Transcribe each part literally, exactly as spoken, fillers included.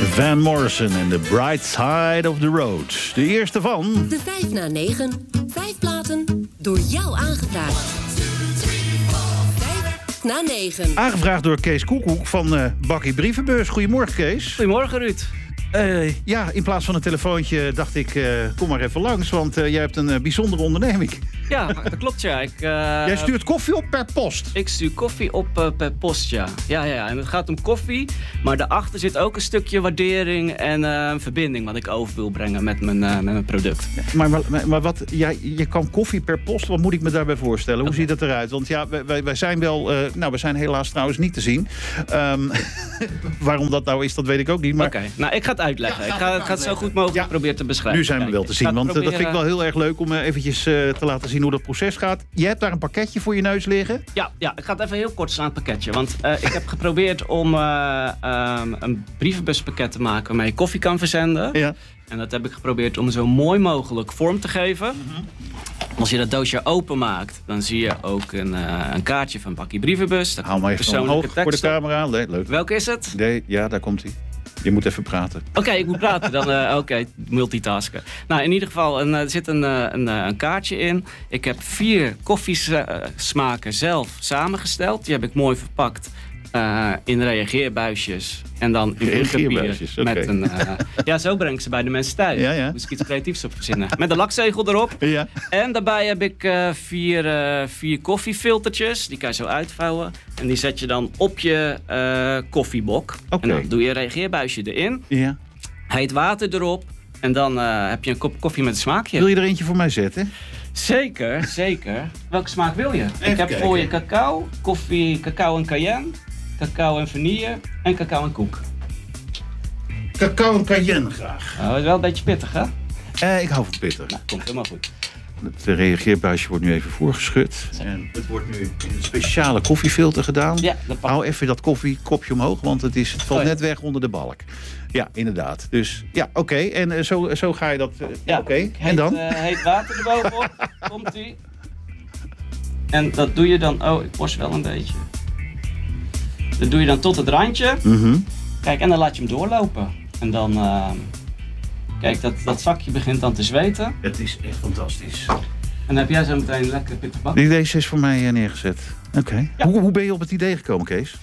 Van Morrison en The Bright Side of the Road. De eerste van... De vijf na negen. Vijf platen door jou aangevraagd. Vijf na negen. Aangevraagd door Kees Koekoek van uh, Bakkie Brievenbus. Goedemorgen, Kees. Goedemorgen, Ruud. Uh, ja, in plaats van een telefoontje dacht ik, uh, kom maar even langs. Want uh, jij hebt een uh, bijzondere onderneming. Ja, dat klopt, ja. Ik, uh, jij stuurt koffie op per post. Ik stuur koffie op uh, per post, ja. Ja, ja, ja. En het gaat om koffie. Maar daarachter zit ook een stukje waardering en uh, verbinding... wat ik over wil brengen met mijn, uh, met mijn product. Ja, maar, maar, maar wat, jij, je kan koffie per post, wat moet ik me daarbij voorstellen? Hoe okay. ziet dat eruit? Want ja, wij, wij zijn wel... Uh, nou, we zijn helaas trouwens niet te zien. Um, waarom dat nou is, dat weet ik ook niet. Maar... Oké, okay. Nou, ik ga het uitleggen. Ja, ik ga, ik ga het zo goed mogelijk ja. proberen te beschrijven. Nu zijn we Kijk, wel te zien, want proberen... dat vind ik wel heel erg leuk... om uh, eventjes uh, te laten zien hoe dat proces gaat. Je hebt daar een pakketje voor je neus liggen. Ja, ja ik ga het even heel kort slaan, het pakketje. Want uh, ik heb geprobeerd om uh, um, een brievenbuspakket te maken... waarmee je koffie kan verzenden. Ja. En dat heb ik geprobeerd om zo mooi mogelijk vorm te geven. Mm-hmm. Als je dat doosje openmaakt, dan zie je ook een, uh, een kaartje van Bakkie Brievenbus. Hou maar even omhoog voor de camera. Nee, leuk. Welke is het? Nee, ja, daar komt hij. Je moet even praten. Oké, okay, ik moet praten. Dan, uh, Oké, okay, multitasken. Nou, in ieder geval, een, er zit een, een, een kaartje in. Ik heb vier koffiesmaken zelf samengesteld. Die heb ik mooi verpakt uh, in reageerbuisjes. En dan in reageerbuisjes, papier. Okay. Met een, uh, ja, zo breng ik ze bij de mensen thuis. Ja, ja. Moest ik iets creatiefs op verzinnen. Met een lakzegel erop. Ja. En daarbij heb ik uh, vier, uh, vier koffiefiltertjes. Die kan je zo uitvouwen. En die zet je dan op je uh, koffiebok. Okay. En dan doe je een reageerbuisje erin. Ja. Heet water erop. En dan uh, heb je een kop koffie met een smaakje. Wil je er eentje voor mij zetten? Zeker, zeker. Welke smaak wil je? Even ik heb kijken. voor je cacao, koffie, cacao en cayenne, cacao en vanille en cacao en koek. Cacao en cayenne graag. Nou, dat is wel een beetje pittig, hè? Uh, ik hou van pittig. Nou, komt helemaal goed. Het reageerbuisje wordt nu even voorgeschud. En het wordt nu in een speciale koffiefilter gedaan. Ja, hou even dat koffiekopje omhoog, want het, is, het valt oh, ja. net weg onder de balk. Ja, inderdaad. Dus ja, oké. Okay. En uh, zo, zo ga je dat... Uh, ja, oké. Okay. En dan? Uh, heet water erbovenop. Komt-ie. En dat doe je dan... Oh, ik borst wel een beetje. Dat doe je dan tot het randje. Mm-hmm. Kijk, en dan laat je hem doorlopen. En dan... Uh, Kijk, dat, dat zakje begint dan te zweten. Het is echt fantastisch. En dan heb jij zo meteen lekker pittig bak. Deze is voor mij neergezet. Oké. Okay. Ja. Hoe, hoe ben je op het idee gekomen, Kees?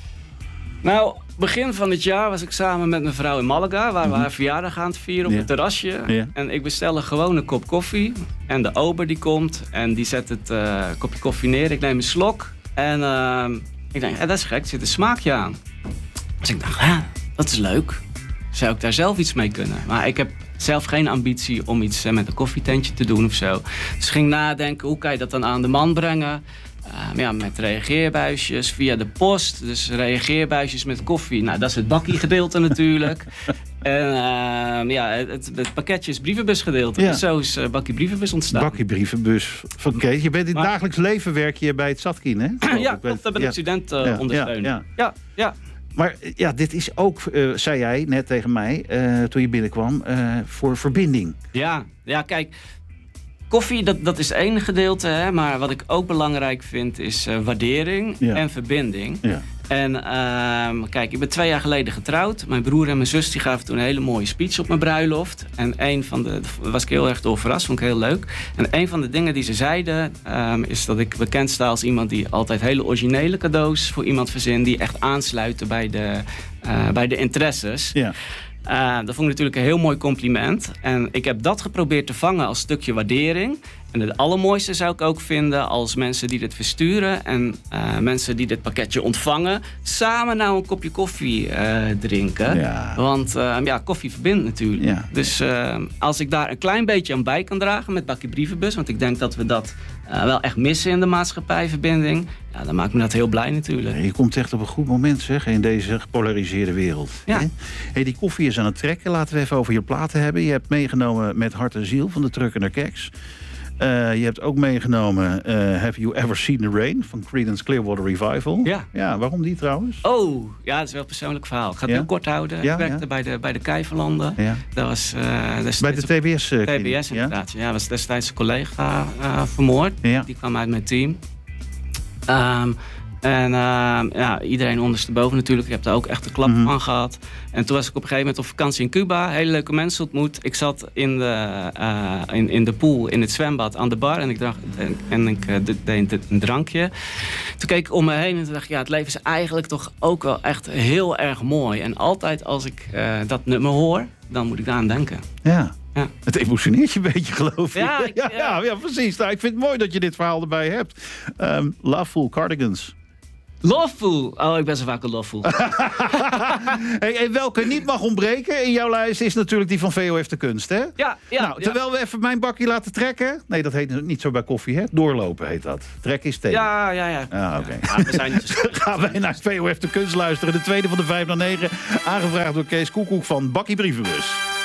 Nou, begin van het jaar was ik samen met mijn vrouw in Malaga... waar we mm-hmm. haar verjaardag aan te vieren op ja. het terrasje. Ja. En ik bestel een gewone kop koffie. En de ober die komt en die zet het uh, kopje koffie neer. Ik neem een slok. En uh, ik denk, ja, dat is gek, er zit een smaakje aan. Dus ik dacht, ja, dat is leuk. Zou ik daar zelf iets mee kunnen? Maar ik heb zelf geen ambitie om iets met een koffietentje te doen of zo. Dus ik ging nadenken, hoe kan je dat dan aan de man brengen? Uh, ja, met reageerbuisjes via de post. Dus reageerbuisjes met koffie. Nou, dat is het bakkie gedeelte natuurlijk. En uh, ja, het, het pakketje is brievenbus gedeelte. Ja. Dus zo is uh, Bakkie Brievenbus ontstaan. Bakkie Brievenbus van Kees. Je bent in het maar... dagelijks leven werk je bij het Zatkin, hè? Ja, klopt. Daar ben ik ja. student uh, ja. ondersteunen. Ja, ja. ja, ja. Maar ja, dit is ook, uh, zei jij net tegen mij, uh, toen je binnenkwam, uh, voor verbinding. Ja, ja, kijk, koffie, dat, dat is het ene gedeelte, hè, maar wat ik ook belangrijk vind is uh, waardering ja. en verbinding. Ja. En uh, kijk, ik ben twee jaar geleden getrouwd. Mijn broer en mijn zus die gaven toen een hele mooie speech op mijn bruiloft. En een van de, daar was ik heel erg door verrast, vond ik heel leuk. En een van de dingen die ze zeiden, um, is dat ik bekend sta als iemand die altijd hele originele cadeaus voor iemand verzint, die echt aansluiten bij de, uh, bij de interesses. Ja. Uh, dat vond ik natuurlijk een heel mooi compliment. En ik heb dat geprobeerd te vangen als stukje waardering. En het allermooiste zou ik ook vinden als mensen die dit versturen en uh, mensen die dit pakketje ontvangen samen nou een kopje koffie uh, drinken. Ja. Want uh, ja, koffie verbindt natuurlijk. Ja. Dus uh, als ik daar een klein beetje aan bij kan dragen met Bakkie Brievenbus, want ik denk dat we dat uh, wel echt missen in de maatschappijverbinding, ja, dan maakt me dat heel blij natuurlijk. Je komt echt op een goed moment, zeg, in deze gepolariseerde wereld. Ja. Hey, die koffie is aan het trekken. Laten we even over je platen hebben. Je hebt meegenomen Met Hart en Ziel van de Trucker naar Keks. Uh, je hebt ook meegenomen uh, Have You Ever Seen the Rain van Creedence Clearwater Revival. Ja. Ja, waarom die trouwens? Oh, ja, dat is wel een persoonlijk verhaal. Ik ga het ja? heel kort houden. Ja, ik werkte ja. bij de, bij de Keiverlanden. Ja. Dat was, uh, dat bij de T B S? Uh, T B S inderdaad. Ja, ja was destijds een collega uh, vermoord. Ja. Die kwam uit mijn team. Um, En uh, ja, iedereen ondersteboven natuurlijk. Ik heb daar ook echt een klap Mm-hmm. aan gehad. En toen was ik op een gegeven moment op vakantie in Cuba. Hele leuke mensen ontmoet. Ik zat in de, uh, in, in de pool, in het zwembad, aan de bar. En ik, drank, en ik uh, deed een drankje. Toen keek ik om me heen en toen dacht ik... ja, het leven is eigenlijk toch ook wel echt heel erg mooi. En altijd als ik uh, dat nummer hoor, dan moet ik daaraan denken. Ja. Ja. Het emotioneert je een beetje, geloof ik. Ja, ik, ja, ja. ja, ja, precies. Nou, ik vind het mooi dat je dit verhaal erbij hebt. Um, Loveful Cardigans. Loveful. Oh, ik ben zo vaak een loveful. hey, hey, welke niet mag ontbreken in jouw lijst is natuurlijk die van V O F de Kunst, hè? Ja, ja. Nou, terwijl we even mijn bakje laten trekken. Nee, dat heet niet zo bij koffie, hè? Doorlopen heet dat. Trek is thee. Ja, ja, ja. Ah, oké. Okay. Ja, we zijn niet zo Gaan wij naar V O F de Kunst luisteren. De tweede van de vijf naar negen. Aangevraagd door Kees Koekoek van Bakkie Brievenbus.